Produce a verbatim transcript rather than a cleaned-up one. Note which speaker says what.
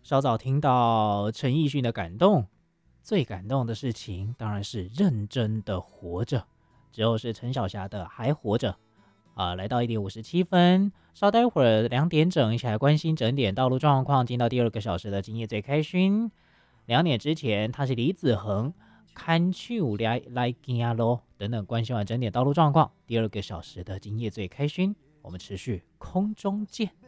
Speaker 1: 稍早听到陈奕迅的感动，最感动的事情当然是认真的活着。之后是陈小霞的还活着。啊、来到一点五十七分，稍待会儿两点整，一起来关心整点道路状况。进到第二个小时的今夜最开勋。两点之前，他是李子恒，看手来来行咯等等，关心完整点道路状况。第二个小时的今夜最开勋，我们持续空中见。